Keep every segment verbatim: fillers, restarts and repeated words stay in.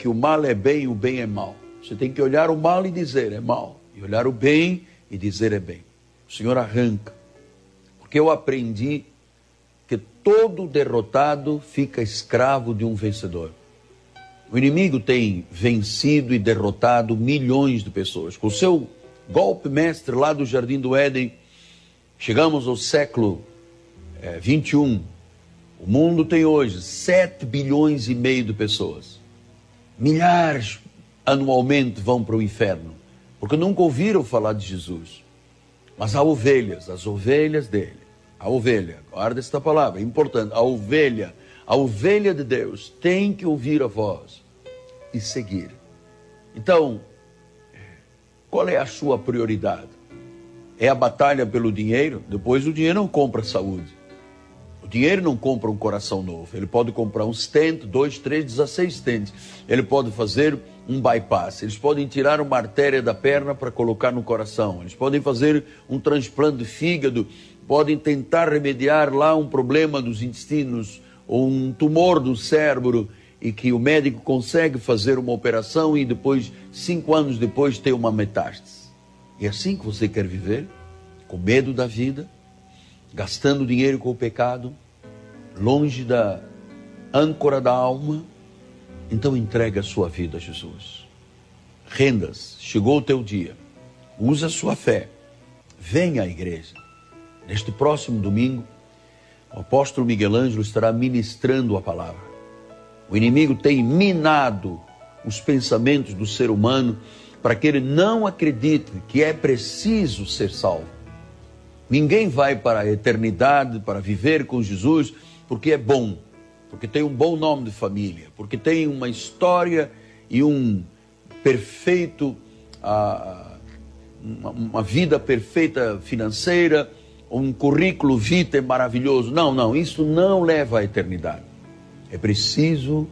que o mal é bem e o bem é mal. Você tem que olhar o mal e dizer é mal, e olhar o bem e dizer é bem. O Senhor arranca, porque eu aprendi que todo derrotado fica escravo de um vencedor. O inimigo tem vencido e derrotado milhões de pessoas. Com o seu golpe mestre lá do Jardim do Éden, chegamos ao século é, vinte e um. O mundo tem hoje sete bilhões e meio de pessoas. Milhares anualmente vão para o inferno, porque nunca ouviram falar de Jesus. Mas há ovelhas, as ovelhas dele. A ovelha, guarda esta palavra, é importante. A ovelha, a ovelha de Deus tem que ouvir a voz e seguir. Então, qual é a sua prioridade? É a batalha pelo dinheiro? Depois o dinheiro não compra saúde. O dinheiro não compra um coração novo. Ele pode comprar um stent, dois, três, dezesseis stents. Ele pode fazer um bypass. Eles podem tirar uma artéria da perna para colocar no coração. Eles podem fazer um transplante de fígado. Podem tentar remediar lá um problema dos intestinos ou um tumor do cérebro e que o médico consegue fazer uma operação e depois, cinco anos depois, ter uma metástase. É assim que você quer viver? Com medo da vida? Gastando dinheiro com o pecado? Longe da âncora da alma? Então entregue a sua vida a Jesus. Rendas, chegou o teu dia. Usa a sua fé. Venha à igreja. Neste próximo domingo, o apóstolo Miguel Ângelo estará ministrando a palavra. O inimigo tem minado os pensamentos do ser humano para que ele não acredite que é preciso ser salvo. Ninguém vai para a eternidade, para viver com Jesus, porque é bom, porque tem um bom nome de família, porque tem uma história e um perfeito, uh, uma, uma vida perfeita financeira, um currículo vitae maravilhoso. Não, não, isso não leva à eternidade. É preciso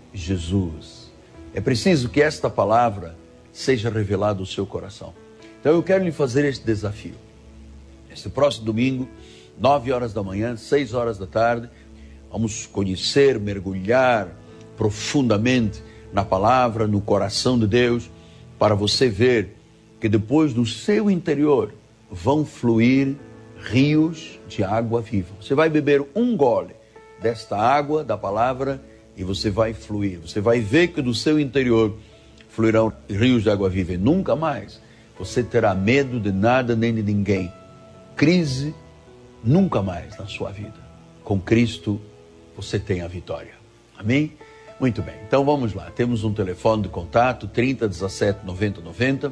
Jesus. É preciso que esta palavra seja revelada ao seu coração. Então eu quero lhe fazer este desafio. Este próximo domingo, nove horas da manhã, seis horas da tarde, vamos conhecer, mergulhar profundamente na palavra, no coração de Deus, para você ver que depois do seu interior vão fluir rios de água viva. Você vai beber um gole desta água, da palavra, e você vai fluir. Você vai ver que do seu interior fluirão rios de água viva. E nunca mais você terá medo de nada nem de ninguém. Crise, nunca mais na sua vida. Com Cristo, você tem a vitória. Amém? Muito bem. Então vamos lá. Temos um telefone de contato, trinta, dezessete, noventa, noventa.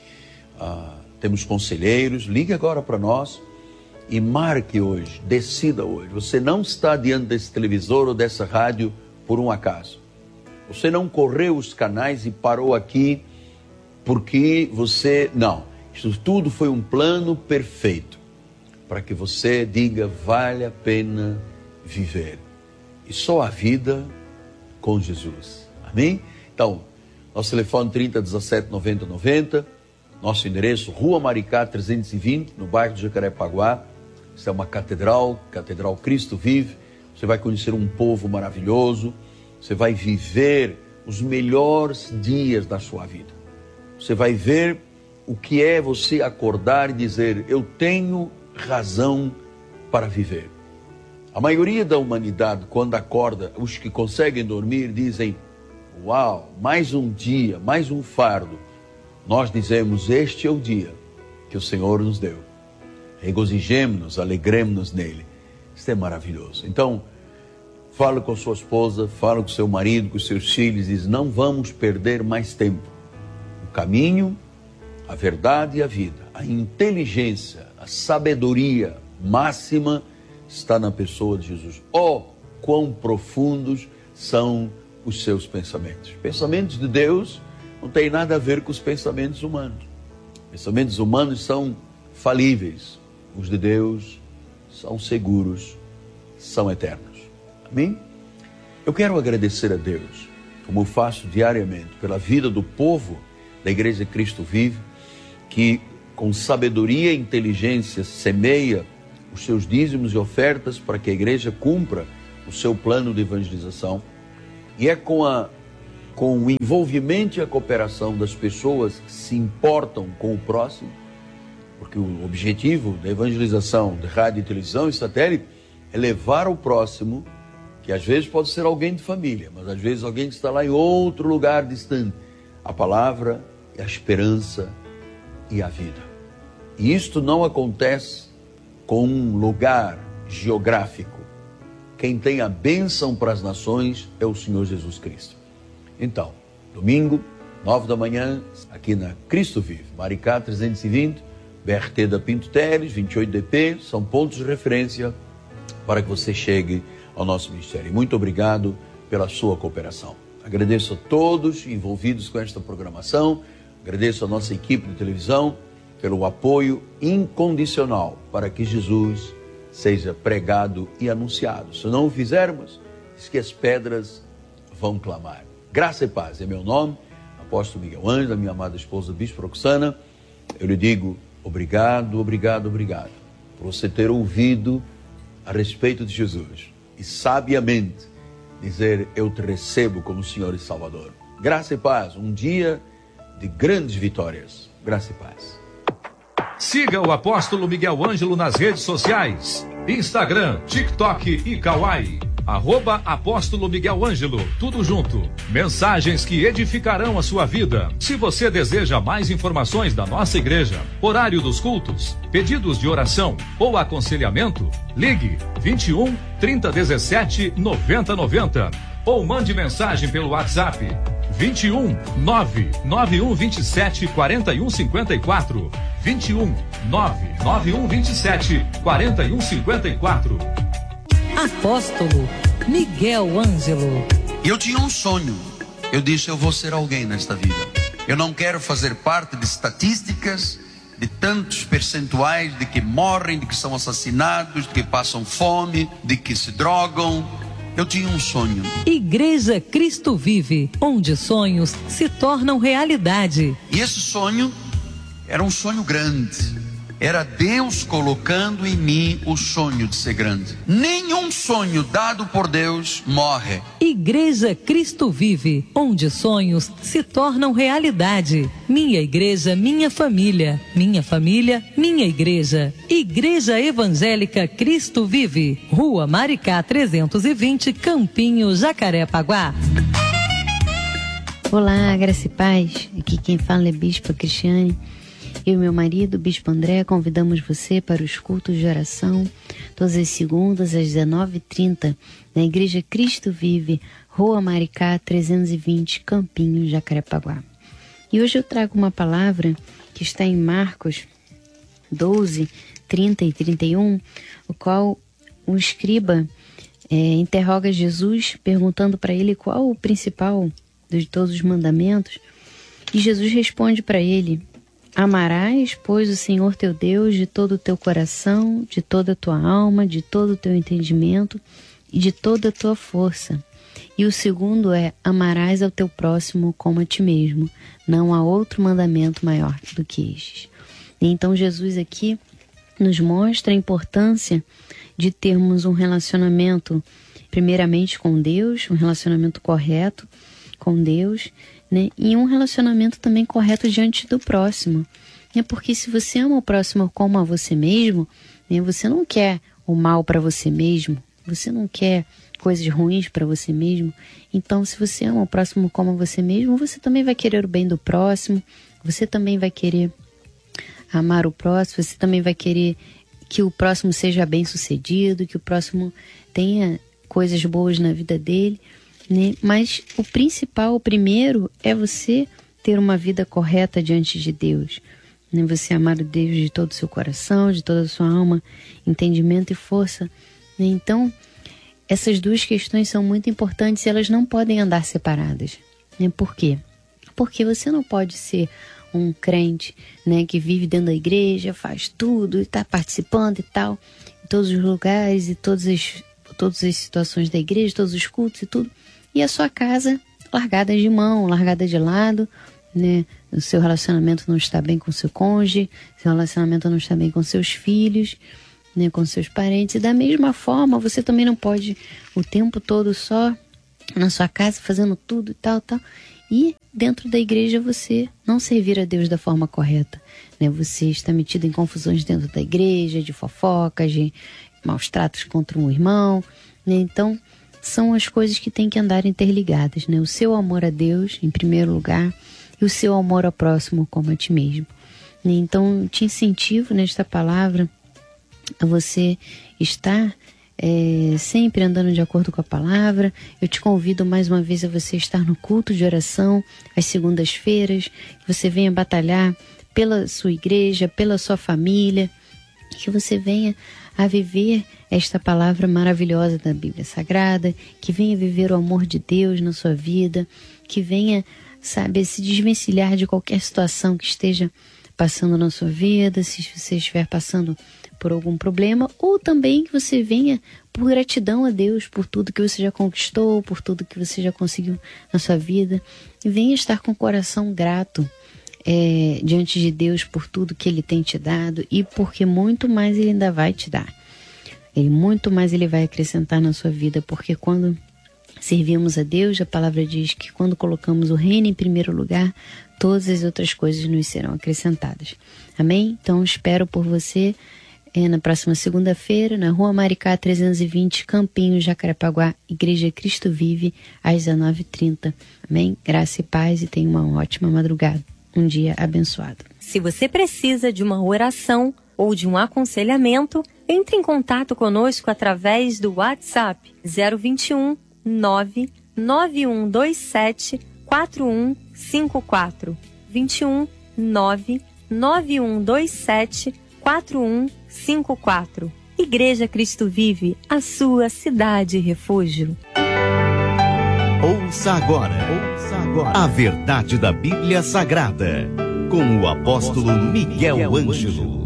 Ah, temos conselheiros. Ligue agora para nós. E marque hoje, decida hoje. Você não está diante desse televisor ou dessa rádio por um acaso. Você não correu os canais e parou aqui porque você... Não, isso tudo foi um plano perfeito para que você diga, vale a pena viver. E só a vida com Jesus. Amém? Então, nosso telefone trinta, dezessete, noventa, noventa. Nosso endereço, Rua Maricá trezentos e vinte, no bairro de Jacarepaguá. Isso é uma catedral, Catedral Cristo Vive. Você vai conhecer um povo maravilhoso. Você vai viver os melhores dias da sua vida. Você vai ver o que é você acordar e dizer, eu tenho razão para viver. A maioria da humanidade, quando acorda, os que conseguem dormir dizem, uau, mais um dia, mais um fardo. Nós dizemos, este é o dia que o Senhor nos deu. Regozijemos-nos, alegremos-nos nele. Isso é maravilhoso. Então, fala com a sua esposa, fala com o seu marido, com os seus filhos, diz, não vamos perder mais tempo. O caminho, a verdade e a vida, a inteligência, a sabedoria máxima está na pessoa de Jesus. Oh, quão profundos são os seus pensamentos. Pensamentos de Deus não tem nada a ver com os pensamentos humanos. Pensamentos humanos são falíveis. Os de Deus são seguros, são eternos. Amém? Eu quero agradecer a Deus, como eu faço diariamente, pela vida do povo da Igreja Cristo Vive, que com sabedoria e inteligência semeia os seus dízimos e ofertas para que a igreja cumpra o seu plano de evangelização. E é com a com o envolvimento e a cooperação das pessoas que se importam com o próximo, porque o objetivo da evangelização de rádio, televisão e satélite é levar ao próximo, que às vezes pode ser alguém de família, mas às vezes alguém que está lá em outro lugar distante, a palavra, a esperança e a vida. E isto não acontece com um lugar geográfico. Quem tem a bênção para as nações é o Senhor Jesus Cristo. Então, domingo, nove da manhã, aqui na Cristo Vive, Maricá trezentos e vinte, B R T da Pinto Teles, vinte e oito D P, são pontos de referência para que você chegue ao nosso ministério. E muito obrigado pela sua cooperação. Agradeço a todos envolvidos com esta programação, agradeço a nossa equipe de televisão pelo apoio incondicional para que Jesus seja pregado e anunciado. Se não o fizermos, diz que as pedras vão clamar. Graça e paz é meu nome, apóstolo Miguel Ângelo, minha amada esposa Bispo Roxana. Eu lhe digo obrigado, obrigado, obrigado por você ter ouvido a respeito de Jesus e sabiamente dizer: eu te recebo como Senhor e Salvador. Graça e paz, um dia de grandes vitórias. Graça e paz. Siga o apóstolo Miguel Ângelo nas redes sociais: Instagram, TikTok e Kawaii. Arroba Apóstolo Miguel Ângelo, tudo junto. Mensagens que edificarão a sua vida. Se você deseja mais informações da nossa igreja, horário dos cultos, pedidos de oração ou aconselhamento, ligue vinte e um, trinta, dezessete, noventa, noventa ou mande mensagem pelo WhatsApp vinte e um, nove nove um vinte e sete, quarenta e um cinquenta e quatro. vinte e um, nove nove um vinte e sete, quarenta e um cinquenta e quatro. Apóstolo Miguel Ângelo. Eu tinha um sonho. Eu disse: eu vou ser alguém nesta vida. Eu não quero fazer parte de estatísticas, de tantos percentuais de que morrem, de que são assassinados, de que passam fome, de que se drogam. Eu tinha um sonho. Igreja Cristo Vive, onde sonhos se tornam realidade. E esse sonho era um sonho grande. Era Deus colocando em mim o sonho de ser grande. Nenhum sonho dado por Deus morre. Igreja Cristo Vive, onde sonhos se tornam realidade. Minha igreja, minha família. Minha família, minha igreja. Igreja Evangélica Cristo Vive. Rua Maricá trezentos e vinte, Campinho, Jacarepaguá. Olá, graça e paz. Aqui quem fala é Bispa Cristiane. Eu e meu marido, Bispo André, convidamos você para os cultos de oração todas as segundas às dezenove e trinta na Igreja Cristo Vive, Rua Maricá trezentos e vinte, Campinho, Jacarepaguá. E hoje eu trago uma palavra que está em Marcos doze, trinta e trinta e um, o qual o escriba é, interroga Jesus, perguntando para ele qual o principal de todos os mandamentos, e Jesus responde para ele: amarás, pois, o Senhor teu Deus de todo o teu coração, de toda a tua alma, de todo o teu entendimento e de toda a tua força. E o segundo é: amarás ao teu próximo como a ti mesmo. Não há outro mandamento maior do que estes. E então Jesus aqui nos mostra a importância de termos um relacionamento, primeiramente com Deus, um relacionamento correto com Deus, né? E um relacionamento também correto diante do próximo, né? Porque se você ama o próximo como a você mesmo, né? Você não quer o mal para você mesmo, você não quer coisas ruins para você mesmo. Então, se você ama o próximo como a você mesmo, você também vai querer o bem do próximo, você também vai querer amar o próximo, você também vai querer que o próximo seja bem sucedido, que o próximo tenha coisas boas na vida dele, né? Mas o principal, o primeiro, é você ter uma vida correta diante de Deus, né? Você amar o Deus de todo o seu coração, de toda a sua alma, entendimento e força, né? Então, essas duas questões são muito importantes e elas não podem andar separadas, né? Por quê? Porque você não pode ser um crente, né, que vive dentro da igreja, faz tudo, está participando e tal, em todos os lugares e todas as, todas as situações da igreja, todos os cultos e tudo, e a sua casa largada de mão, largada de lado, né? O seu relacionamento não está bem com seu cônjuge, seu relacionamento não está bem com seus filhos, né? Com seus parentes. E da mesma forma, você também não pode o tempo todo só na sua casa, fazendo tudo e tal, tal. E dentro da igreja você não servir a Deus da forma correta, né? Você está metido em confusões dentro da igreja, de fofocas, de maus tratos contra um irmão, né? Então, são as coisas que têm que andar interligadas, né? O seu amor a Deus, em primeiro lugar, e o seu amor ao próximo como a ti mesmo. Né? Então, eu te incentivo nesta palavra a você estar é, sempre andando de acordo com a palavra. Eu te convido mais uma vez a você estar no culto de oração, às segundas-feiras, que você venha batalhar pela sua igreja, pela sua família, que você venha a viver esta palavra maravilhosa da Bíblia Sagrada, que venha viver o amor de Deus na sua vida, que venha, sabe, se desvencilhar de qualquer situação que esteja passando na sua vida, se você estiver passando por algum problema, ou também que você venha por gratidão a Deus por tudo que você já conquistou, por tudo que você já conseguiu na sua vida, e venha estar com o coração grato é, diante de Deus por tudo que Ele tem te dado e porque muito mais Ele ainda vai te dar. Ele, muito mais Ele vai acrescentar na sua vida, porque quando servimos a Deus, a palavra diz que quando colocamos o reino em primeiro lugar, todas as outras coisas nos serão acrescentadas. Amém? Então espero por você é, na próxima segunda-feira, na Rua Maricá trezentos e vinte, Campinho, Jacarepaguá, Igreja Cristo Vive, às dezenove e trinta. Amém? Graça e paz, e tenha uma ótima madrugada. Um dia abençoado. Se você precisa de uma oração ou de um aconselhamento, entre em contato conosco através do WhatsApp zero vinte e um, nove nove um dois sete, quatro um cinco quatro. vinte e um, nove nove um dois sete, quatro um cinco quatro. Igreja Cristo Vive, a sua cidade refúgio. Ouça agora, ouça agora a verdade da Bíblia Sagrada, com o apóstolo Miguel Ângelo.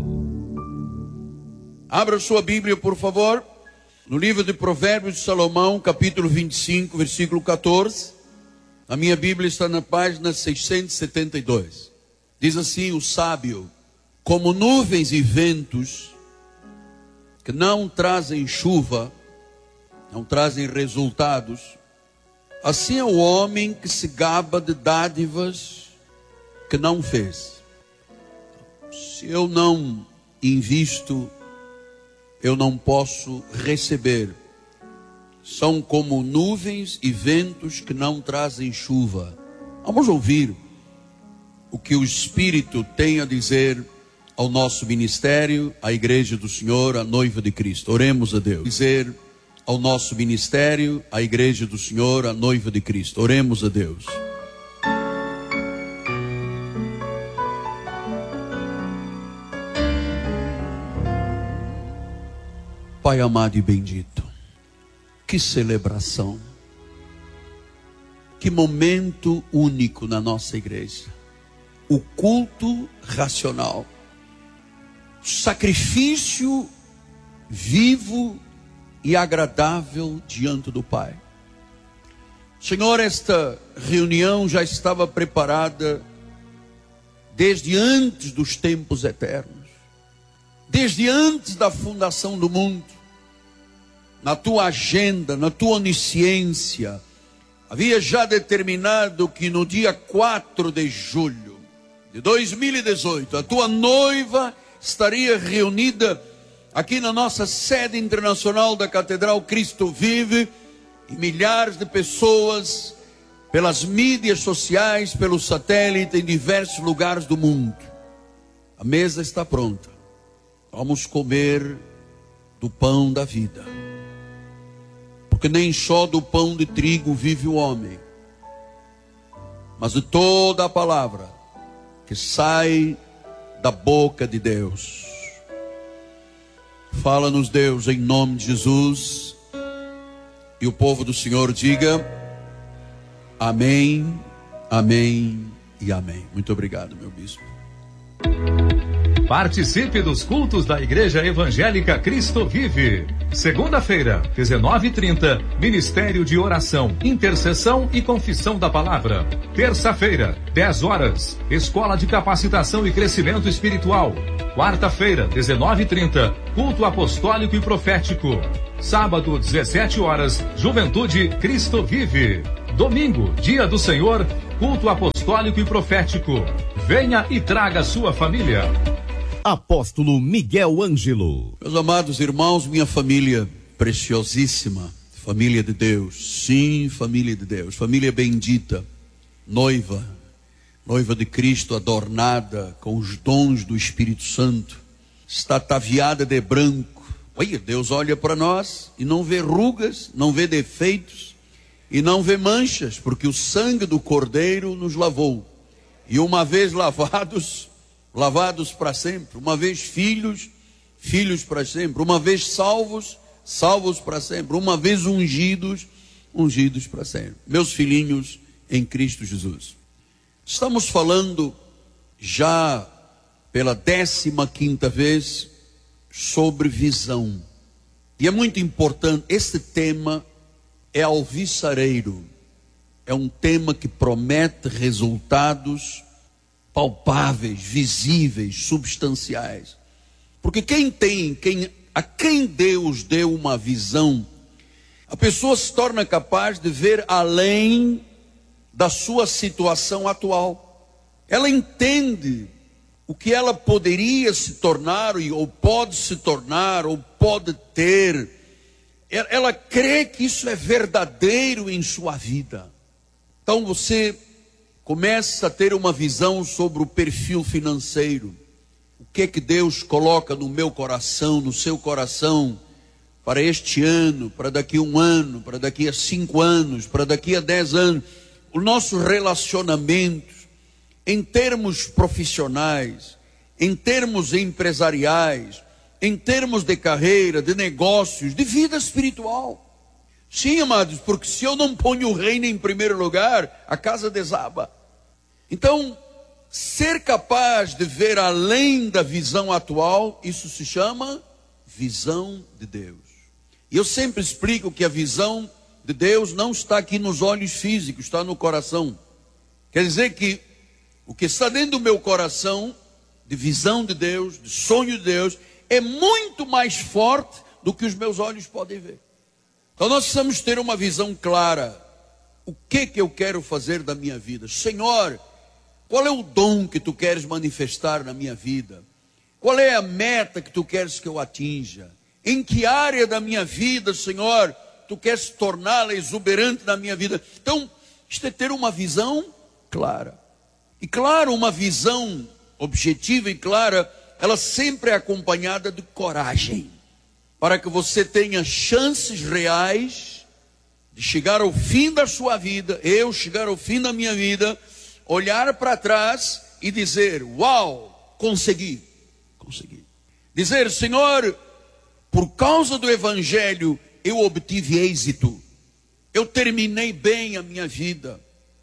Abra sua Bíblia, por favor, no livro de Provérbios de Salomão, capítulo vinte e cinco, versículo quatorze. A minha Bíblia está na página seiscentos e setenta e dois. Diz assim: o sábio, como nuvens e ventos, que não trazem chuva, não trazem resultados, assim é o homem que se gaba de dádivas que não fez. Se eu não invisto, eu não posso receber. São como nuvens e ventos que não trazem chuva. Vamos ouvir o que o Espírito tem a dizer ao nosso ministério, à Igreja do Senhor, a noiva de Cristo. Oremos a Deus. Dizer ao nosso ministério, à Igreja do Senhor, a noiva de Cristo. Oremos a Deus. Pai amado e bendito, que celebração, que momento único na nossa igreja. O culto racional, o sacrifício vivo e agradável diante do Pai. Senhor, esta reunião já estava preparada desde antes dos tempos eternos, desde antes da fundação do mundo. Na tua agenda, na tua onisciência, havia já determinado que no dia quatro de julho de dois mil e dezoito, a tua noiva estaria reunida aqui na nossa sede internacional da Catedral Cristo Vive, e milhares de pessoas, pelas mídias sociais, pelo satélite, em diversos lugares do mundo. A mesa está pronta. Vamos comer do pão da vida. Porque nem só do pão de trigo vive o homem, mas de toda a palavra que sai da boca de Deus. Fala-nos, Deus, em nome de Jesus. E o povo do Senhor diga amém, amém e amém. Muito obrigado, meu bispo. Participe dos cultos da Igreja Evangélica Cristo Vive. Segunda-feira, dezenove e trinta, Ministério de Oração, Intercessão e Confissão da Palavra. Terça-feira, dez horas, Escola de Capacitação e Crescimento Espiritual. Quarta-feira, dezenove e trinta, Culto Apostólico e Profético. Sábado, dezessete horas, Juventude Cristo Vive. Domingo, Dia do Senhor, culto apostólico e profético. Venha e traga sua família. Apóstolo Miguel Ângelo. Meus amados irmãos, minha família preciosíssima, família de Deus, sim, família de Deus, família bendita, noiva, noiva de Cristo, adornada com os dons do Espírito Santo, está ataviada de branco. Olha, Deus olha para nós e não vê rugas, não vê defeitos e não vê manchas, porque o sangue do Cordeiro nos lavou. E uma vez lavados, lavados para sempre. Uma vez filhos, filhos para sempre. Uma vez salvos, salvos para sempre. Uma vez ungidos, ungidos para sempre. Meus filhinhos em Cristo Jesus. Estamos falando já pela décima quinta vez sobre visão. E é muito importante, esse tema é alvissareiro. É um tema que promete resultados palpáveis, visíveis, substanciais. Porque quem tem, quem, a quem Deus deu uma visão, a pessoa se torna capaz de ver além da sua situação atual. Ela entende o que ela poderia se tornar, ou pode se tornar, ou pode ter. Ela crê que isso é verdadeiro em sua vida. Então você começa a ter uma visão sobre o perfil financeiro. O que é que Deus coloca no meu coração, no seu coração, para este ano, para daqui a um ano, para daqui a cinco anos, para daqui a dez anos. O nosso relacionamento, em termos profissionais, em termos empresariais, em termos de carreira, de negócios, de vida espiritual. Sim, amados, porque se eu não ponho o reino em primeiro lugar, a casa desaba. Então, ser capaz de ver além da visão atual, isso se chama visão de Deus. E eu sempre explico que a visão de Deus não está aqui nos olhos físicos, está no coração. Quer dizer que o que está dentro do meu coração, de visão de Deus, de sonho de Deus, é muito mais forte do que os meus olhos podem ver. Então nós precisamos ter uma visão clara. O que que eu quero fazer da minha vida? Senhor, qual é o dom que tu queres manifestar na minha vida? Qual é a meta que tu queres que eu atinja? Em que área da minha vida, Senhor, tu queres torná-la exuberante na minha vida? Então, isto é ter uma visão clara. E claro, uma visão objetiva e clara, ela sempre é acompanhada de coragem, para que você tenha chances reais de chegar ao fim da sua vida, eu chegar ao fim da minha vida, olhar para trás e dizer, uau, consegui, consegui. Dizer, Senhor, por causa do Evangelho, eu obtive êxito, eu terminei bem a minha vida.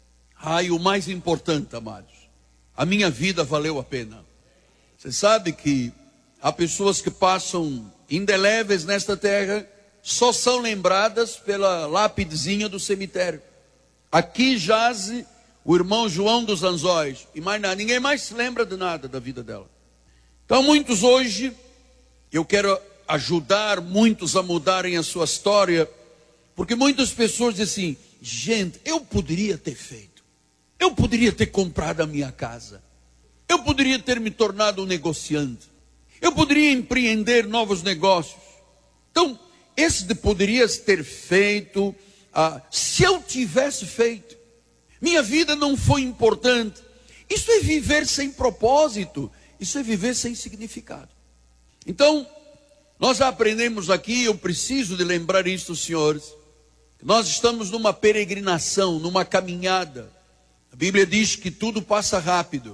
Ah, e o mais importante, amados, a minha vida valeu a pena. Você sabe que há pessoas que passam indeléveis nesta terra, só são lembradas pela lápidezinha do cemitério. Aqui jaze o irmão João dos Anzóis, e mais nada, ninguém mais se lembra de nada da vida dela. Então muitos hoje, eu quero ajudar muitos a mudarem a sua história, porque muitas pessoas dizem assim, gente, eu poderia ter feito. Eu poderia ter comprado a minha casa. Eu poderia ter me tornado um negociante. Eu poderia empreender novos negócios. Então, esse de poderia ter feito, ah, se eu tivesse feito, minha vida não foi importante. Isso é viver sem propósito. Isso é viver sem significado. Então, nós já aprendemos aqui, eu preciso de lembrar isso, senhores. Nós estamos numa peregrinação, numa caminhada. A Bíblia diz que tudo passa rápido.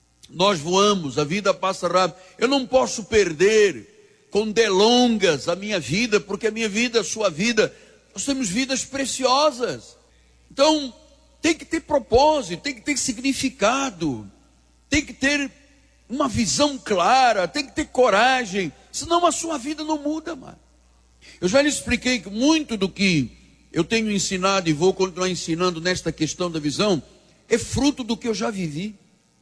Nós voamos, a vida passa rápido. Eu não posso perder com delongas a minha vida, porque a minha vida, a sua vida, nós temos vidas preciosas. Então, tem que ter propósito, tem que ter significado, tem que ter uma visão clara, tem que ter coragem, senão a sua vida não muda, mano. Eu já lhe expliquei que muito do que eu tenho ensinado e vou continuar ensinando nesta questão da visão, é fruto do que eu já vivi.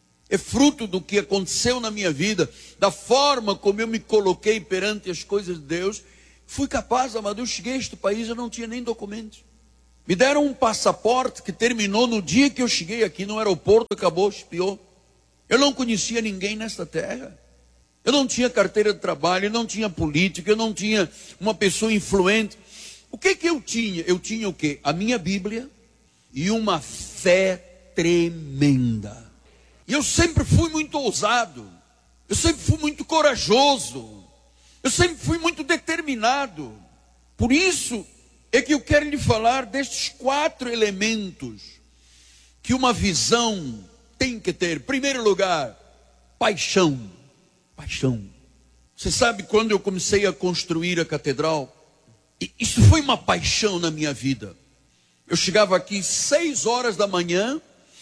É fruto do que aconteceu na minha vida, da forma como eu me coloquei perante as coisas de Deus, Fui capaz, amado, eu cheguei a este país, eu não tinha nem documentos. Me deram um passaporte que terminou no dia que eu cheguei aqui no aeroporto, acabou, expiou. Eu não conhecia ninguém nesta terra. Eu não tinha carteira de trabalho, eu não tinha política, eu não tinha uma pessoa influente. O que que eu tinha? Eu tinha o quê? A minha Bíblia e uma fé tremenda. E eu sempre fui muito ousado. Eu sempre fui muito corajoso. Eu sempre fui muito determinado. Por isso é que eu quero lhe falar destes quatro elementos que uma visão tem que ter. Em primeiro lugar, paixão. Paixão. Você sabe, quando eu comecei a construir a catedral, isso foi uma paixão na minha vida. Eu chegava aqui seis horas da manhã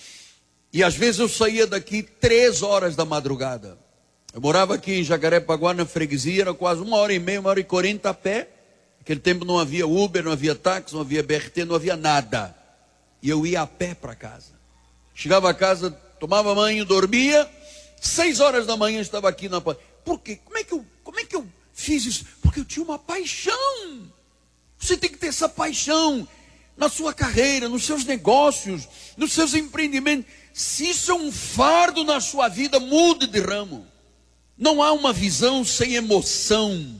e às vezes eu saía daqui três horas da madrugada. Eu morava aqui em Jacarepaguá, na freguesia, era quase uma hora e meia, uma hora e quarenta a pé. Naquele tempo não havia Uber, não havia táxi, não havia B R T, não havia nada. E eu ia a pé para casa. Chegava a casa, tomava banho, dormia. Seis horas da manhã estava aqui na... Por quê? Como é que eu, como é que eu fiz isso? Porque eu tinha uma paixão. Você tem que ter essa paixão na sua carreira, nos seus negócios, nos seus empreendimentos. Se isso é um fardo na sua vida, mude de ramo. Não há uma visão sem emoção.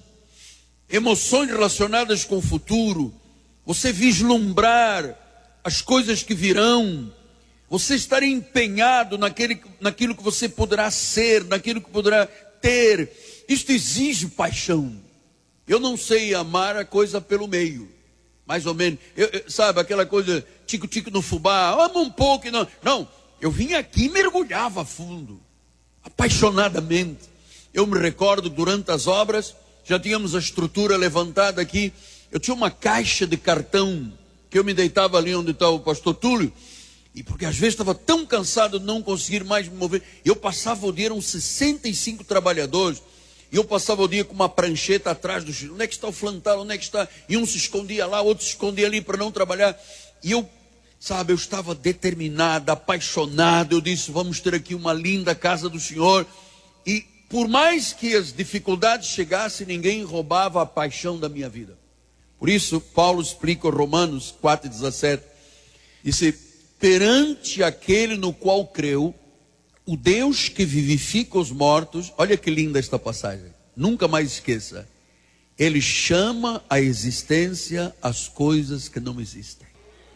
Emoções relacionadas com o futuro. Você vislumbrar as coisas que virão. Você estar empenhado naquele, naquilo que você poderá ser, naquilo que poderá ter. Isto exige paixão. Eu não sei amar a coisa pelo meio. Mais ou menos. Eu, eu, sabe, aquela coisa tico-tico no fubá. Ama um pouco. Não. não, eu vim aqui e mergulhava a fundo. Apaixonadamente. Eu me recordo, durante as obras, já tínhamos a estrutura levantada aqui. Eu tinha uma caixa de cartão que eu me deitava ali onde está o pastor Túlio. E porque às vezes estava tão cansado de não conseguir mais me mover. Eu passava o dia, eram sessenta e cinco trabalhadores. E eu passava o dia com uma prancheta atrás do chão. Onde é que está o flantal? Onde é que está? E um se escondia lá, outro se escondia ali para não trabalhar. E eu, sabe, eu estava determinado, apaixonado. Eu disse, vamos ter aqui uma linda casa do Senhor. E por mais que as dificuldades chegassem, ninguém roubava a paixão da minha vida. Por isso, Paulo explica em Romanos quatro, dezessete. Disse, perante aquele no qual creu, o Deus que vivifica os mortos, olha que linda esta passagem, nunca mais esqueça, ele chama à existência as coisas que não existem.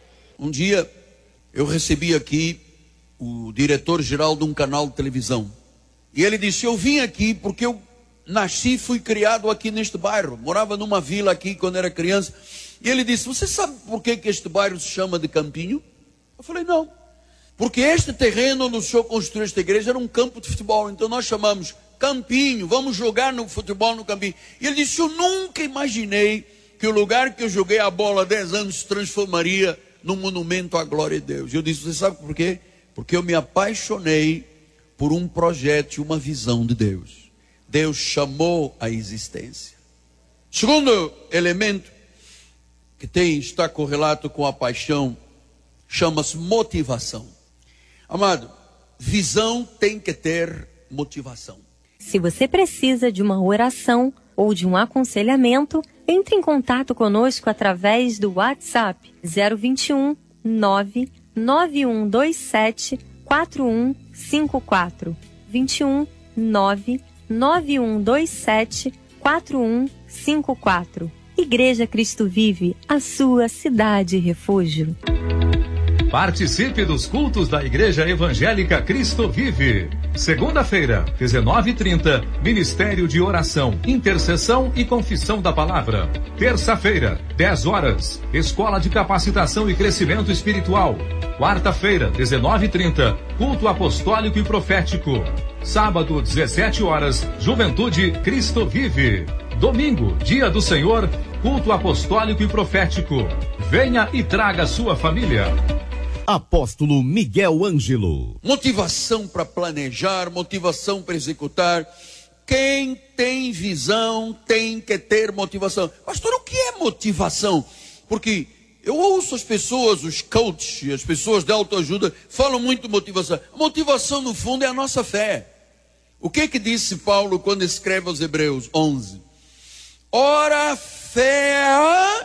Um dia, eu recebi aqui o diretor-geral de um canal de televisão, e ele disse, eu vim aqui porque eu nasci, fui criado aqui neste bairro, morava numa vila aqui quando era criança, e ele disse, você sabe por que, que este bairro se chama de Campinho? Eu falei, não, porque este terreno onde o senhor construiu esta igreja era um campo de futebol, então nós chamamos Campinho, vamos jogar no futebol no Campinho. E ele disse, eu nunca imaginei que o lugar que eu joguei a bola há dez anos se transformaria num monumento à glória de Deus. E eu disse, você sabe por quê? Porque eu me apaixonei por um projeto e uma visão de Deus. Deus chamou a existência. Segundo elemento que tem, está correlato com a paixão, chama-se motivação. Amado, visão tem que ter motivação. Se você precisa de uma oração ou de um aconselhamento, entre em contato conosco através do WhatsApp zero vinte e um, nove nove um dois sete, quatro um cinco quatro. vinte e um, nove nove um dois sete, quatro um cinco quatro. Igreja Cristo Vive, a sua cidade refúgio. Participe dos cultos da Igreja Evangélica Cristo Vive. Segunda-feira, dezenove e trinta, Ministério de Oração, Intercessão e Confissão da Palavra. Terça-feira, dez horas, Escola de Capacitação e Crescimento Espiritual. Quarta-feira, dezenove e trinta, Culto Apostólico e Profético. Sábado, dezessete horas, Juventude Cristo Vive. Domingo, Dia do Senhor, Culto Apostólico e Profético. Venha e traga sua família. Apóstolo Miguel Ângelo. Motivação para planejar, motivação para executar. Quem tem visão tem que ter motivação. Pastor, o que é motivação? Porque eu ouço as pessoas, os coaches, as pessoas de autoajuda, falam muito de motivação. A motivação, no fundo, é a nossa fé. O que que disse Paulo quando escreve aos Hebreus onze? Ora, fé...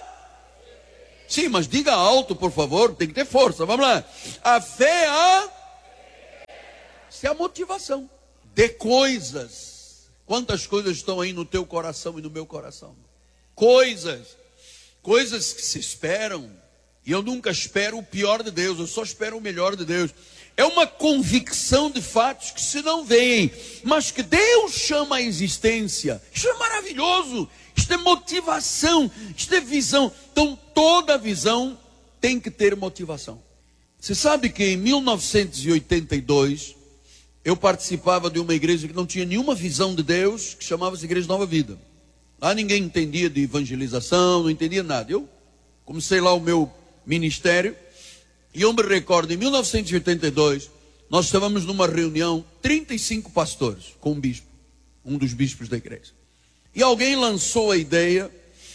Sim, mas diga alto, por favor, tem que ter força. Vamos lá. A fé a... Isso é a motivação de coisas. Quantas coisas estão aí no teu coração e no meu coração? Coisas. Coisas que se esperam. E eu nunca espero o pior de Deus, eu só espero o melhor de Deus. É uma convicção de fatos que se não veem, mas que Deus chama à existência. Isso é maravilhoso. Isto é motivação, isto é visão. Então toda visão tem que ter motivação. Você sabe que em mil novecentos e oitenta e dois, eu participava de uma igreja que não tinha nenhuma visão de Deus, que chamava-se Igreja Nova Vida. Lá ninguém entendia de evangelização, não entendia nada. Eu comecei lá o meu ministério, e eu me recordo, em mil novecentos e oitenta e dois, nós estávamos numa reunião, trinta e cinco pastores, com um bispo, um dos bispos da igreja. E alguém lançou a ideia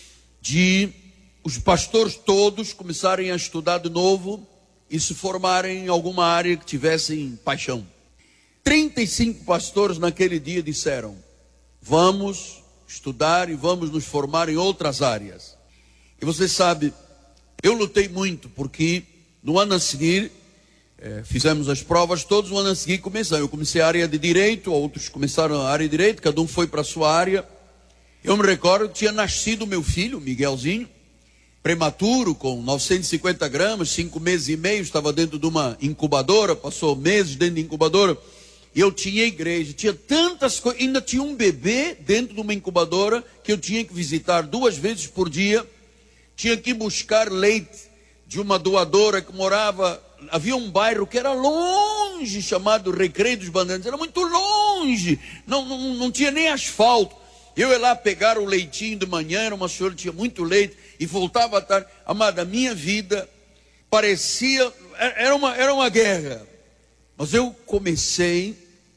de os pastores todos começarem a estudar de novo e se formarem em alguma área que tivessem paixão. trinta e cinco pastores naquele dia disseram: vamos estudar e vamos nos formar em outras áreas. E você sabe, eu lutei muito, porque no ano a seguir, é, fizemos as provas todos, no ano a seguir começamos. Eu comecei a área de direito, outros começaram a área de direito, cada um foi para a sua área. Eu me recordo que tinha nascido meu filho, Miguelzinho, prematuro, com novecentos e cinquenta gramas, cinco meses e meio, estava dentro de uma incubadora, passou meses dentro de incubadora. E eu tinha igreja, tinha tantas coisas, ainda tinha um bebê dentro de uma incubadora, que eu tinha que visitar duas vezes por dia. Tinha que buscar leite de uma doadora que morava, havia um bairro que era longe, chamado Recreio dos Bandeirantes, era muito longe, não, não, não tinha nem asfalto. Eu ia lá pegar o leitinho de manhã, era uma senhora que tinha muito leite, e voltava à tarde. Amada, a minha vida parecia, era uma, era uma guerra. Mas eu comecei,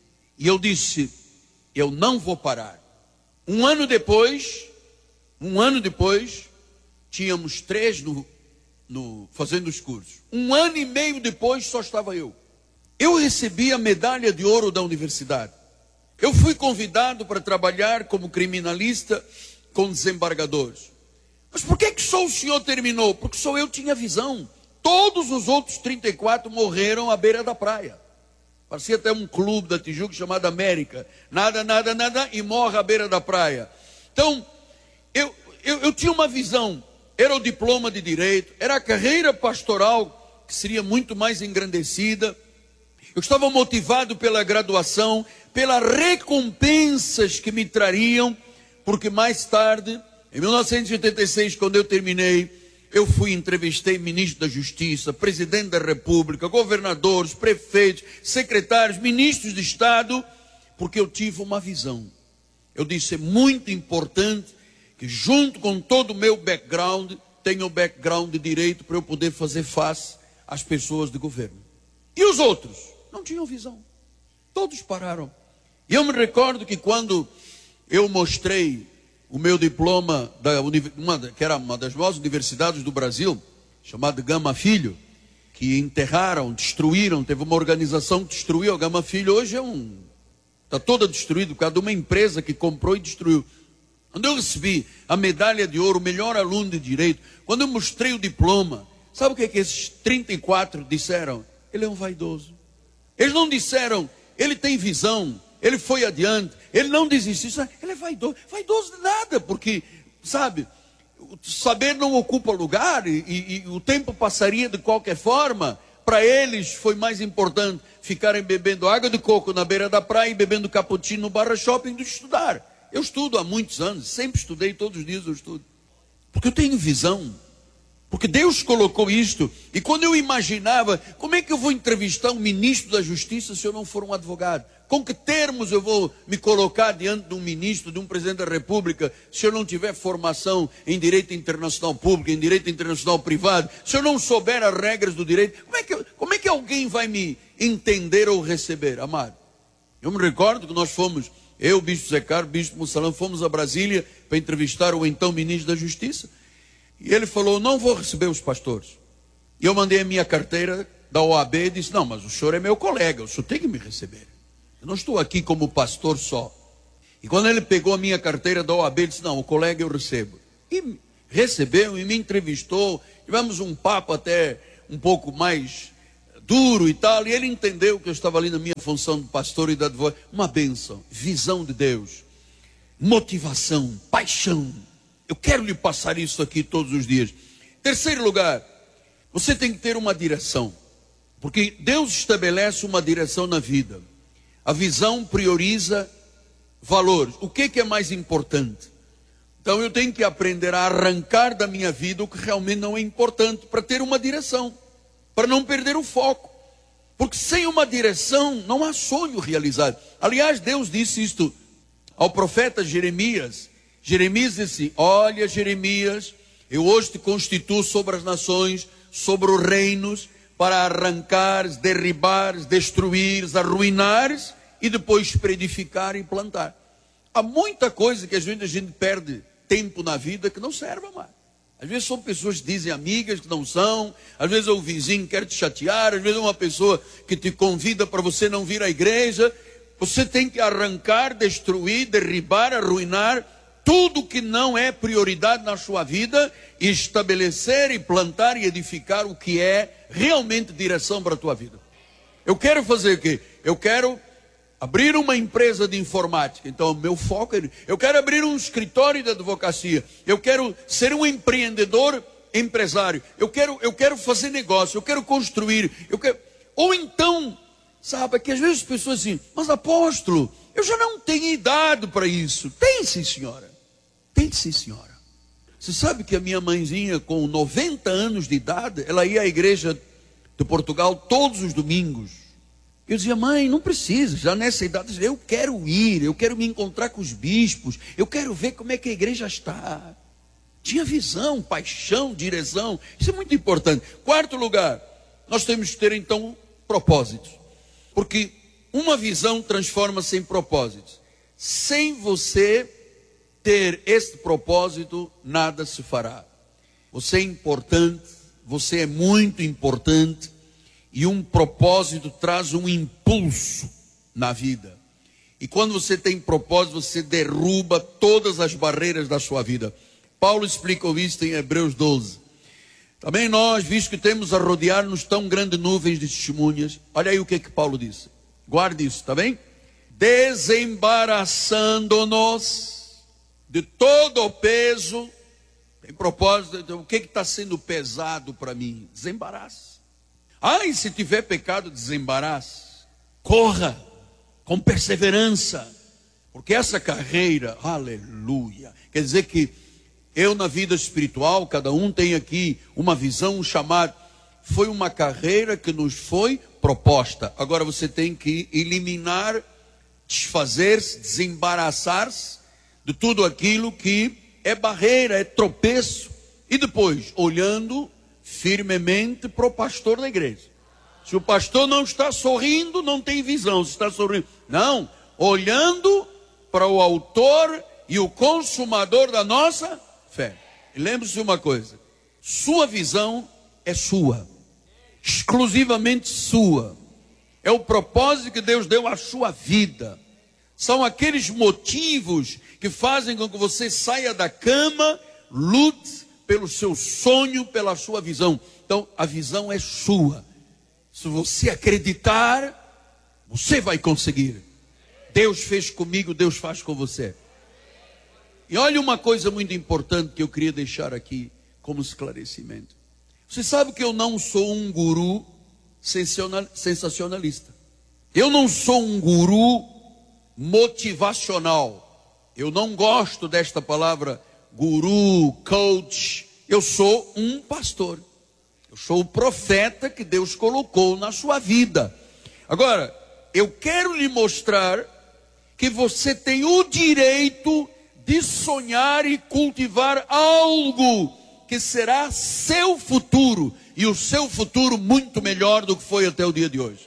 e eu disse, eu não vou parar. Um ano depois, um ano depois, tínhamos três no, no, fazendo os cursos. Um ano e meio depois, só estava eu. Eu recebi a medalha de ouro da universidade. Eu fui convidado para trabalhar como criminalista com desembargadores. Mas por que que só o senhor terminou? Porque só eu tinha visão. Todos os outros trinta e quatro morreram à beira da praia. Parecia até um clube da Tijuca chamado América. Nada, nada, nada, e morre à beira da praia. Então, eu, eu, eu tinha uma visão. Era o diploma de direito, era a carreira pastoral, que seria muito mais engrandecida. Eu estava motivado pela graduação, pelas recompensas que me trariam, porque mais tarde, em mil novecentos e oitenta e seis, quando eu terminei, eu fui e entrevistei ministro da Justiça, presidente da República, governadores, prefeitos, secretários, ministros de Estado, porque eu tive uma visão. Eu disse, é muito importante que junto com todo o meu background, tenha o background de direito para eu poder fazer face às pessoas de governo. E os outros? Não tinham visão. Todos pararam. E eu me recordo que quando eu mostrei o meu diploma, da, uma, que era uma das maiores universidades do Brasil, chamada Gama Filho, que enterraram, destruíram, teve uma organização que destruiu a Gama Filho, hoje é um... está toda destruída por causa de uma empresa que comprou e destruiu. Quando eu recebi a medalha de ouro, o melhor aluno de direito, quando eu mostrei o diploma, sabe o que é que esses trinta e quatro disseram? Ele é um vaidoso. Eles não disseram, ele tem visão, ele foi adiante, ele não desistiu. Ele é vaidoso. Vaidoso de nada, porque, sabe, o saber não ocupa lugar e, e, e o tempo passaria de qualquer forma. Para eles foi mais importante ficarem bebendo água de coco na beira da praia e bebendo cappuccino no barra shopping do que estudar. Eu estudo há muitos anos, sempre estudei, todos os dias eu estudo. Porque eu tenho visão. Porque Deus colocou isto. E quando eu imaginava, como é que eu vou entrevistar um ministro da Justiça se eu não for um advogado? Com que termos eu vou me colocar diante de um ministro, de um presidente da República, se eu não tiver formação em direito internacional público, em direito internacional privado, se eu não souber as regras do direito, como é que, como é que alguém vai me entender ou receber, amado? Eu me recordo que nós fomos, eu, Bispo Zé Carlos, Bispo Mussalão, fomos a Brasília para entrevistar o então ministro da Justiça. E ele falou, não vou receber os pastores. E eu mandei a minha carteira da O A B e disse, não, mas o senhor é meu colega, o senhor tem que me receber. Eu não estou aqui como pastor só. E quando ele pegou a minha carteira da O A B, ele disse, não, o colega eu recebo. E recebeu e me entrevistou. Tivemos um papo até um pouco mais duro e tal. E ele entendeu que eu estava ali na minha função de pastor e de advogado. Uma bênção, visão de Deus, motivação, paixão. Eu quero lhe passar isso aqui todos os dias. Terceiro lugar, você tem que ter uma direção. Porque Deus estabelece uma direção na vida. A visão prioriza valores. O que, que é mais importante? Então eu tenho que aprender a arrancar da minha vida o que realmente não é importante, para ter uma direção, para não perder o foco. Porque sem uma direção não há sonho realizado. Aliás, Deus disse isto ao profeta Jeremias. Jeremias disse: olha, Jeremias, eu hoje te constituo sobre as nações, sobre os reinos, para arrancares, derribares, destruires, arruinares e depois para edificar e plantar. Há muita coisa que às vezes a gente perde tempo na vida que não serve mais. Às vezes são pessoas que dizem amigas que não são, às vezes é o vizinho que quer te chatear, às vezes é uma pessoa que te convida para você não vir à igreja. Você tem que arrancar, destruir, derribar, arruinar tudo que não é prioridade na sua vida e estabelecer e plantar e edificar o que é realmente direção para a tua vida. Eu quero fazer o quê? Eu quero abrir uma empresa de informática. Então, meu foco é... Eu quero abrir um escritório de advocacia. Eu quero ser um empreendedor empresário. Eu quero, eu quero fazer negócio. Eu quero construir. Eu quero... Ou então, sabe, que às vezes as pessoas assim, mas apóstolo, eu já não tenho idade para isso. Tem sim, senhora. Tem sim, senhora. Você sabe que a minha mãezinha, com noventa anos de idade, ela ia à igreja de Portugal todos os domingos. Eu dizia: mãe, não precisa, já nessa idade, eu quero ir, eu quero me encontrar com os bispos, eu quero ver como é que a igreja está. Tinha visão, paixão, direção. Isso é muito importante. Quarto lugar, nós temos que ter então propósitos. Porque uma visão transforma-se em propósitos. Sem você ter este propósito, nada se fará. Você é importante, você é muito importante, e um propósito traz um impulso na vida. E quando você tem propósito, você derruba todas as barreiras da sua vida. Paulo explicou isso em Hebreus doze. Também nós, visto que temos a rodear-nos tão grandes nuvens de testemunhas, olha aí o que que Paulo disse. Guarde isso, tá bem? Desembaraçando-nos de todo o peso. Tem propósito, o que está sendo pesado para mim? Desembaraça. Ah, e se tiver pecado, desembaraça. Corra com perseverança, porque essa carreira, aleluia, quer dizer que eu na vida espiritual, cada um tem aqui uma visão, um chamado. Foi uma carreira que nos foi proposta. Agora você tem que eliminar, desfazer-se, desembaraçar-se de tudo aquilo que é barreira, é tropeço. E depois, olhando firmemente para o pastor da igreja. Se o pastor não está sorrindo, não tem visão. Se está sorrindo, não, olhando para o autor e o consumador da nossa fé. E lembre-se de uma coisa: sua visão é sua, exclusivamente sua. É o propósito que Deus deu à sua vida. São aqueles motivos que fazem com que você saia da cama, lute pelo seu sonho, pela sua visão. Então, a visão é sua. Se você acreditar, você vai conseguir. Deus fez comigo, Deus faz com você. E olha uma coisa muito importante que eu queria deixar aqui como esclarecimento. Você sabe que eu não sou um guru sensacionalista. Eu não sou um guru motivacional. Eu não gosto desta palavra guru, coach. Eu sou um pastor. Eu sou o profeta que Deus colocou na sua vida. Agora, eu quero lhe mostrar que você tem o direito de sonhar e cultivar algo que será seu futuro, e o seu futuro muito melhor do que foi até o dia de hoje.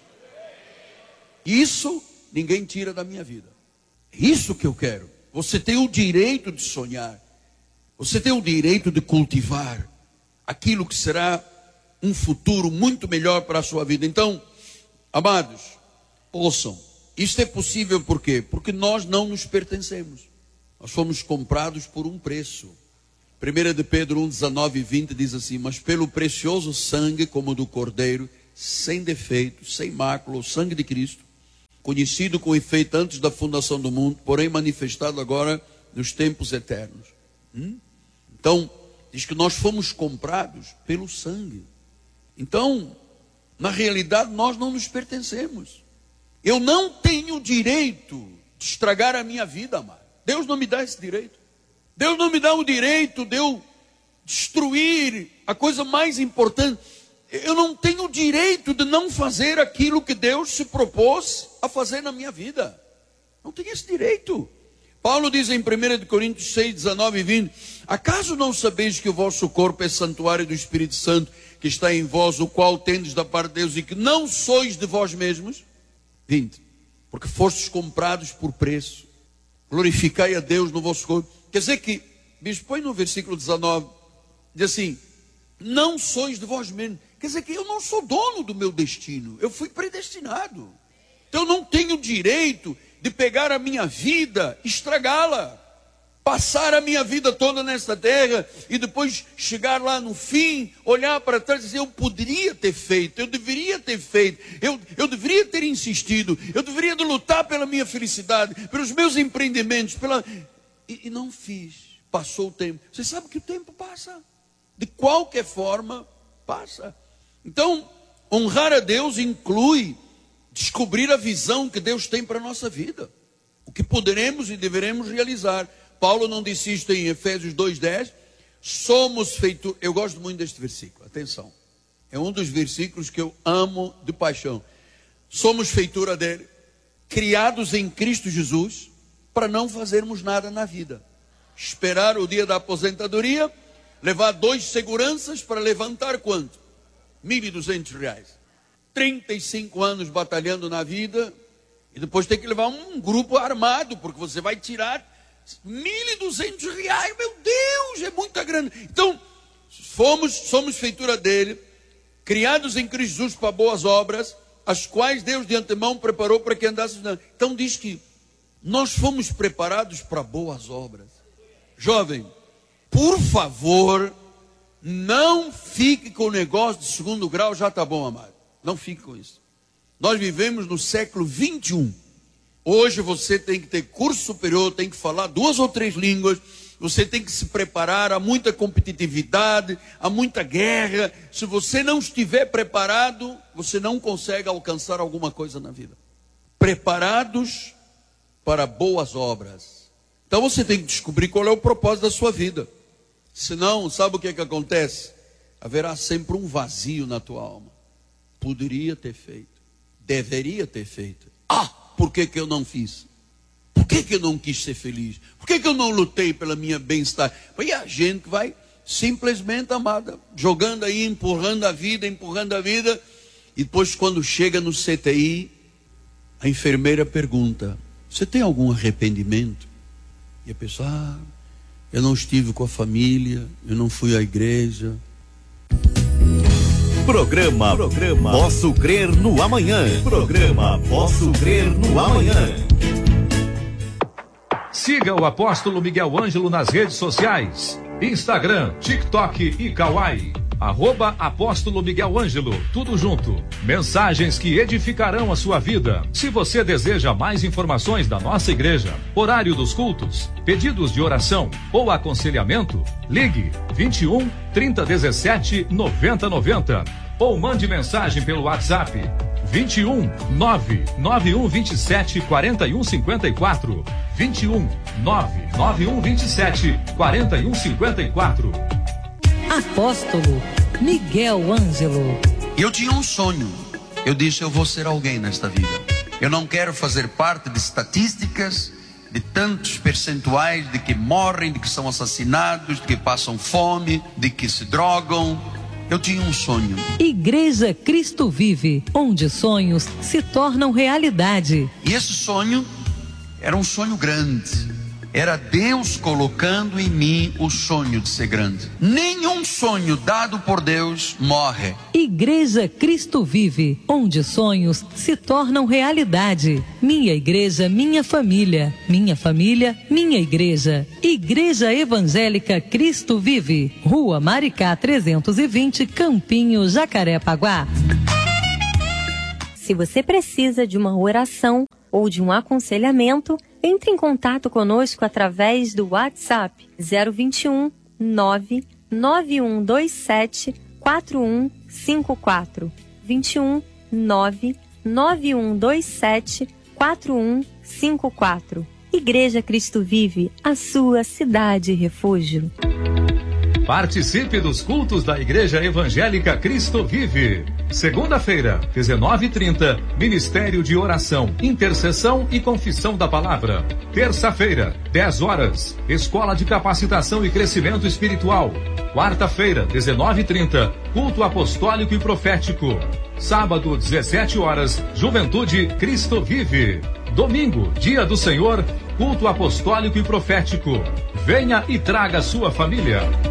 Isso ninguém tira da minha vida. É isso que eu quero. Você tem o direito de sonhar. Você tem o direito de cultivar aquilo que será um futuro muito melhor para a sua vida. Então, amados, ouçam. Isto é possível por quê? Porque nós não nos pertencemos. Nós fomos comprados por um preço. primeira de Pedro um, dezenove e vinte diz assim: mas pelo precioso sangue como do Cordeiro, sem defeito, sem mácula, o sangue de Cristo, conhecido com efeito antes da fundação do mundo, porém manifestado agora nos tempos eternos. Hum? Então, diz que nós fomos comprados pelo sangue. Então, na realidade, nós não nos pertencemos. Eu não tenho direito de estragar a minha vida, amado. Deus não me dá esse direito. Deus não me dá o direito de eu destruir a coisa mais importante. Eu não tenho o direito de não fazer aquilo que Deus se propôs a fazer na minha vida. Não tenho esse direito. Paulo diz em primeira Coríntios seis, dezenove e vinte: acaso não sabeis que o vosso corpo é santuário do Espírito Santo, que está em vós, o qual tendes da parte de Deus, e que não sois de vós mesmos? vinte. Porque fostes comprados por preço. Glorificai a Deus no vosso corpo. Quer dizer que, bispo, põe no versículo dezenove, diz assim: não sois de vós mesmos. Quer dizer que eu não sou dono do meu destino, eu fui predestinado. Então eu não tenho direito de pegar a minha vida, estragá-la, passar a minha vida toda nesta terra e depois chegar lá no fim, olhar para trás e dizer: eu poderia ter feito, eu deveria ter feito, eu, eu deveria ter insistido, eu deveria de lutar pela minha felicidade, pelos meus empreendimentos, pela... e, e não fiz. Passou o tempo. Você sabe que o tempo passa, de qualquer forma passa. Então, honrar a Deus inclui descobrir a visão que Deus tem para a nossa vida, o que poderemos e deveremos realizar. Paulo não disse isto em Efésios dois, dez? Somos feitura. Eu gosto muito deste versículo, atenção. É um dos versículos que eu amo de paixão. Somos feitura dele, criados em Cristo Jesus, para não fazermos nada na vida. Esperar o dia da aposentadoria, levar dois seguranças para levantar quanto? mil e duzentos reais. trinta e cinco anos batalhando na vida, e depois tem que levar um grupo armado, porque você vai tirar mil e duzentos reais. Meu Deus, é muita grana. Então, fomos, somos feitura dele, criados em Cristo Jesus para boas obras, as quais Deus de antemão preparou para que andássemos. Então diz que nós fomos preparados para boas obras. Jovem, por favor, não fique com o negócio de segundo grau, já está bom, amado. Não fique com isso. Nós vivemos no século vinte e um. Hoje você tem que ter curso superior, tem que falar duas ou três línguas, você tem que se preparar, há muita competitividade, há muita guerra. Se você não estiver preparado, você não consegue alcançar alguma coisa na vida. Preparados para boas obras. Então você tem que descobrir qual é o propósito da sua vida. Senão, sabe o que é que acontece? Haverá sempre um vazio na tua alma. Poderia ter feito, deveria ter feito. Ah, por que que eu não fiz? Por que que eu não quis ser feliz? Por que que eu não lutei pela minha bem-estar? E a gente vai simplesmente, amada, jogando aí, empurrando a vida, empurrando a vida. E depois quando chega no C T I, a enfermeira pergunta: você tem algum arrependimento? E a pessoa: ah, eu não estive com a família, eu não fui à igreja. Programa, Programa Posso Crer no Amanhã. Programa Posso Crer no Amanhã. Siga o Apóstolo Miguel Ângelo nas redes sociais: Instagram, TikTok e Kawaii. Arroba Apóstolo Miguel Ângelo, tudo junto. Mensagens que edificarão a sua vida. Se você deseja mais informações da nossa igreja, horário dos cultos, pedidos de oração ou aconselhamento, ligue vinte e um, trinta, dezessete, noventa, noventa ou mande mensagem pelo WhatsApp vinte e um, nove nove um dois sete, quatro um cinco quatro, vinte e um, nove nove um dois sete, quatro um cinco quatro. Apóstolo Miguel Ângelo. Eu tinha um sonho. Eu disse: eu vou ser alguém nesta vida. Eu não quero fazer parte de estatísticas, de tantos percentuais de que morrem, de que são assassinados, de que passam fome, de que se drogam. Eu tinha um sonho. Igreja Cristo Vive, onde sonhos se tornam realidade. E esse sonho era um sonho grande. Era Deus colocando em mim o sonho de ser grande. Nenhum sonho dado por Deus morre. Igreja Cristo Vive, onde sonhos se tornam realidade. Minha igreja, minha família. Minha família, minha igreja. Igreja Evangélica Cristo Vive. Rua Maricá trezentos e vinte, Campinho, Jacarepaguá. Se você precisa de uma oração ou de um aconselhamento, entre em contato conosco através do WhatsApp zero vinte e um, nove nove um dois sete, quatro um cinco quatro. vinte e um, nove nove um dois sete, quatro um cinco quatro. Igreja Cristo Vive, a sua cidade refúgio. Participe dos cultos da Igreja Evangélica Cristo Vive. Segunda-feira, dezenove e trinta, Ministério de Oração, Intercessão e Confissão da Palavra. Terça-feira, dez horas, Escola de Capacitação e Crescimento Espiritual. Quarta-feira, dezenove e trinta, Culto Apostólico e Profético. Sábado, dezessete horas, Juventude Cristo Vive. Domingo, Dia do Senhor, Culto Apostólico e Profético. Venha e traga sua família.